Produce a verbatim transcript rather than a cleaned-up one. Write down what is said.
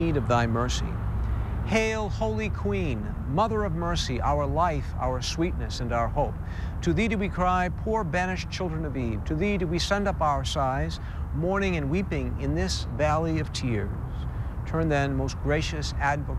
need of thy mercy. Hail, Holy Queen, Mother of Mercy, our life, our sweetness, and our hope. To thee do we cry, poor banished children of Eve. To thee do we send up our sighs, mourning and weeping in this valley of tears. Turn then, most gracious Advocate,